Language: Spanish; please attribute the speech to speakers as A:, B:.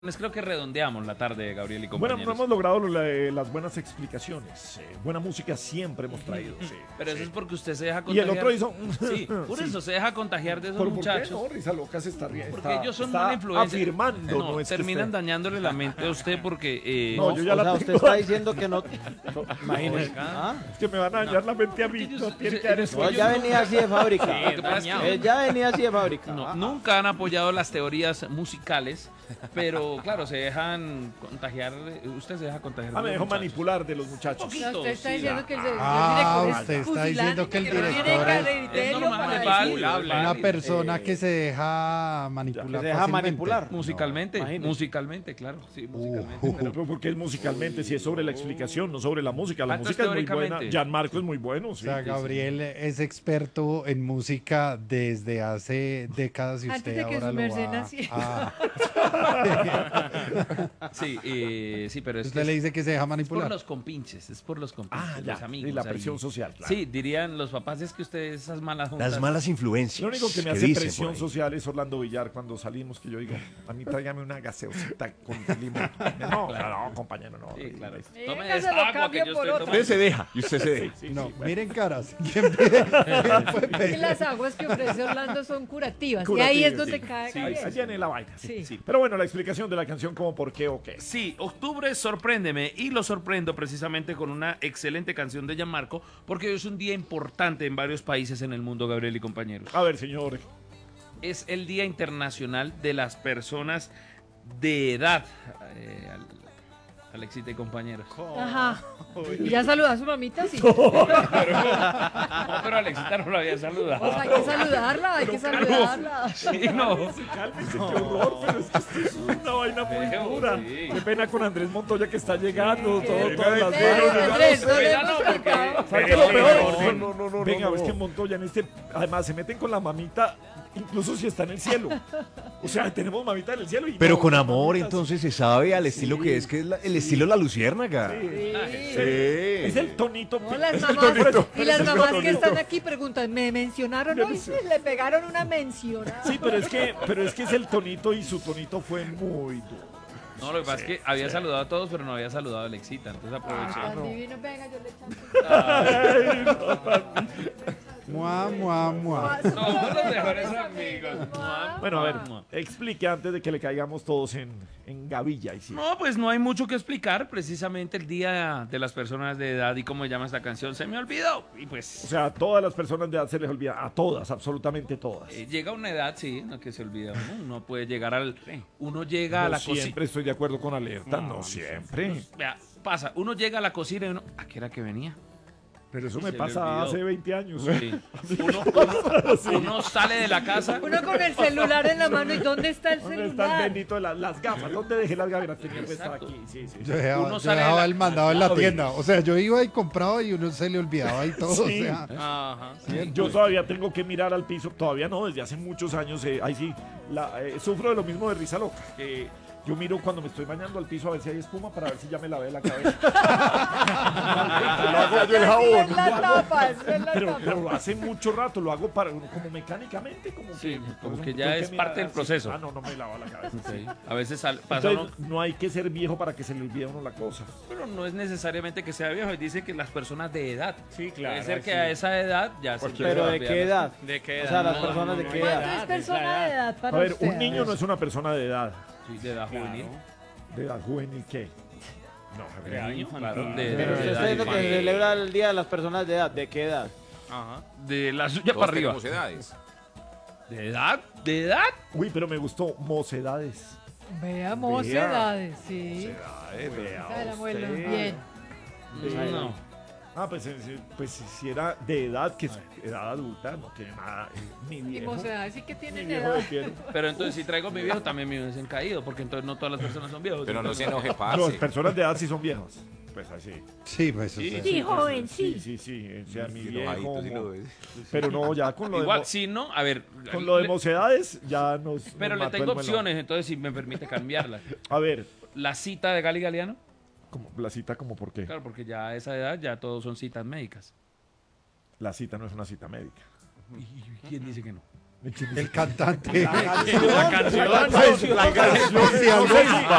A: Creo que redondeamos la tarde, Gabriel y
B: Bueno,
A: compañeros.
B: no hemos logrado las buenas explicaciones. Buena música siempre hemos traído. Sí,
A: Pero eso
B: sí.
A: es porque usted se deja
B: Y
A: contagiar.
B: el otro hizo.
A: Sí, por
B: Sí.
A: eso se deja contagiar de esos
B: ¿Por qué
A: muchachos.
B: no? Risa Loca se está riendo.
A: Porque ellos son
B: está
A: mala influencia.
B: afirmando.
A: No,
B: No, es que
A: terminan
B: esté-
A: dañándole la mente a usted porque...
B: No, yo ya
C: o
B: la
C: sea,
B: tengo.
C: usted está diciendo que no. Imagínese. ¿Ah?
B: Es que me van a dañar la mente a mí.
A: Ellos-
B: No tiene
A: ellos-
B: que dar
A: ellos-
B: eso.
C: No, él ya venía así de fábrica.
A: Sí, lo que pasa es que-
C: Él ya venía así de fábrica.
A: No, nunca han apoyado las teorías musicales, pero claro, se dejan contagiar. Usted se deja contagiar.
B: Ah,
A: de
B: me
A: los
B: dejó
A: muchachos.
B: manipular de los muchachos.
A: Poquito.
D: No, usted está
A: Sí,
D: diciendo que el
E: Ah,
D: director
E: usted
D: es
E: está
D: pusilánime,
E: diciendo que el
D: no tiene
E: director es
D: criterio
A: normal,
D: para
A: es
D: decir.
A: válido.
E: Una persona que se deja manipular.
C: Que se deja
E: fácilmente.
C: manipular.
A: Musicalmente,
C: imagínese.
A: musicalmente, claro. Sí, musicalmente.
B: Pero porque es musicalmente, si es sobre la explicación, no sobre la música. La
A: Entonces,
B: música es muy buena.
A: teóricamente.
B: Gianmarco es muy bueno.
E: O
B: Sí,
E: sea,
B: sí, sí.
E: Gabriel es experto en música desde hace décadas y
D: Antes
E: usted
D: de que
E: ahora
D: su
E: lo
D: merced
E: va
D: naciera.
A: Sí, sí, pero es
E: Usted
A: que
E: le dice que se deja
A: es por
E: manipular.
A: los compinches, es por los compinches,
B: Ah, ya.
A: los amigos.
B: Y la
A: ahí.
B: presión social. Claro.
A: Sí, dirían los papás, es que ustedes esas malas juntas.
F: Las malas influencias.
B: Lo único que me
F: que
B: hace
F: dicen
B: presión
F: por ahí.
B: social es Orlando Villar cuando salimos, que yo digo, a mí tráigame una gaseosita con limón. No, no, compañero, no.
A: Sí, claro.
D: Venga,
A: Tome
D: se
A: esta
D: lo
A: agua que
D: cambio
A: yo
D: por
A: estoy
D: otra.
A: tomando.
F: Usted se deja y usted se deja.
B: Sí,
E: No,
B: sí, bueno.
E: miren caras. ¿Quién pide? ¿Quién puede
D: Que
E: pedir?
D: las aguas que ofrece Orlando son curativas. Y
B: Curativas,
D: ahí es donde
B: sí.
D: cae
B: Sí,
D: Gabriel.
B: allá en la vaina. Sí.
D: Sí.
B: Pero bueno, la explicación de la canción como por qué o qué.
A: Sí, octubre sorpréndeme y lo sorprendo precisamente con una excelente canción de Gianmarco porque hoy es un día importante en varios países en el mundo, Gabriel y compañeros.
B: A ver, señor.
A: Es el Día Internacional de las Personas de Edad. Alexita y compañeros.
D: Ajá. ¿Y ya saludó a su mamita? Sí.
A: No, pero Alexita no lo había saludado.
D: O sea, hay que saludarla, hay que saludarla.
A: Sí, no.
B: Cálmese, qué horror, pero es que esto es una vaina muy
A: Feo,
B: dura.
A: sí.
B: Qué pena con Andrés Montoya que está llegando, todas las
D: Andrés, no le
A: Pena
D: hemos
A: no, porque-
D: contado.
B: ¿Sabe qué es lo peor?
F: No,
B: Venga, es que Montoya en este, además se meten con la mamita, incluso si está en el cielo. O sea, tenemos mamita en el cielo. Y
F: Pero
B: no,
F: con
B: la
F: amor,
B: mamita
F: entonces se sabe al estilo
B: Sí.
F: que es el estilo La Luciérnaga.
D: Sí.
B: es el tonito.
D: No, las
B: es el
D: mamás,
B: tonito.
D: y las
B: Es el
D: mamás que
B: tonito.
D: están aquí preguntan, ¿me mencionaron hoy? Sí, le pegaron una mencionada.
B: Sí, pero es que es el tonito y su tonito fue muy duro.
A: No, lo que pasa es que había saludado a todos, pero no había saludado a Alexita, entonces aproveché.
D: Tan divino, venga, yo le echo
E: Mua, mua, mua.
A: Somos los mejores amigos.
B: Bueno, a ver, explique antes de que le caigamos todos en gavilla. Y sí.
A: No, pues no hay mucho que explicar. Precisamente el Día de las Personas de Edad y cómo se llama esta canción se me olvidó. Y
B: O
A: pues
B: sea, a todas las personas de edad se les olvida, a todas, absolutamente todas.
A: llega una edad, sí, en la que se olvida uno. Uno puede llegar uno llega a
B: No
A: la cocina.
B: siempre estoy de acuerdo con Alerta, no siempre.
A: Vea, pasa, uno llega a la cocina y uno, ¿a qué era que venía?
B: Pero eso
A: Se
B: me
A: le
B: pasa
A: olvidó.
B: hace 20 años.
A: Sí. Uno sale de la casa.
D: Uno con el celular en la mano, ¿y dónde está el
B: ¿Dónde está el
D: celular?
B: bendito de las gafas? ¿Dónde dejé las gafas? Las tenía puestas
A: Exacto.
B: aquí. Sí, sí.
E: Yo dejaba,
A: Uno
E: yo
A: sale de
E: dejaba
A: la-
E: el mandado en la tienda. O sea, yo iba y compraba y uno se le olvidaba y todo.
B: Sí.
E: O sea,
A: Ajá.
B: Yo todavía tengo que mirar al piso, todavía no, desde hace muchos años, ahí sí, sufro de lo mismo de risa loca, que yo miro cuando me estoy bañando al piso a ver si hay espuma para ver si ya me lavé la cabeza. Lo hago yo el jabón.
D: Es la tapa, es la
B: Pero
D: tapa.
B: hace mucho rato lo hago como mecánicamente, como
A: Sí,
B: que,
A: como que
B: tengo
A: ya es
B: mirar
A: parte del
B: así.
A: proceso.
B: Ah, no, no me lavo la cabeza.
A: Sí. A veces pasa uno,
B: Entonces, no hay que ser viejo para que se le olvide a uno la cosa.
A: pero no es necesariamente que sea viejo. Dice que las personas de edad.
B: Sí,
A: Puede ser que a esa edad ya se
C: Pero ¿de qué edad?
A: ¿De qué edad?
C: O sea, las
A: No,
C: personas de qué
D: ¿Cuánto
C: edad.
D: es persona de edad para
B: A ver,
D: usted?
B: un niño no es una persona de edad.
A: Sí, de edad juvenil.
B: ¿De edad juvenil qué? No,
A: De años, claro.
B: Claro.
A: De
C: Pero usted
A: edad
C: está diciendo que se
A: infantil.
C: celebra el Día de las Personas de edad. ¿De qué edad?
A: Ajá. De la suya para arriba.
F: edades.
A: ¿De edad? ¿De edad?
B: Uy, pero me gustó mocedades.
D: Veamos
B: Vea.
D: edades, sí.
B: Vea
D: Esa era muy
B: usted.
D: bien.
A: No.
B: Ah, pues si era de edad, que es edad adulta, no tiene nada, ni
D: Y
B: viejo.
D: mocedades sí que
B: Ni
D: tienen
B: viejo
D: edad.
B: de pie.
A: Pero entonces si traigo a mi viejo, también mi viejo es caído, porque entonces no todas las personas son viejos.
F: Pero no se enoje,
B: No,
F: parce.
B: las personas de edad sí son viejas. Pues así.
E: sí, pues.
A: Sí.
E: o sea,
D: Sí, joven,
B: Sí,
D: sí.
B: sí, sí. O sea, mi
F: Sí,
B: viejo.
F: enojadito, sí lo ves.
B: Pero no, ya con lo
A: Igual,
B: de,
A: si no, a ver.
B: con lo de
A: le-
B: mocedades, ya nos.
A: Pero
B: nos
A: le
B: mató
A: tengo
B: el melón.
A: opciones, entonces si me permite cambiarlas.
B: A ver,
A: La cita de Gali Galeano,
B: como, la cita, como por qué.
A: claro, porque ya a esa edad ya todos son citas médicas.
B: La cita no es una cita médica.
A: ¿Y quién dice que no?
E: El cantante.
B: La canción.
A: La canción.
B: La canción.
E: Sí, algo-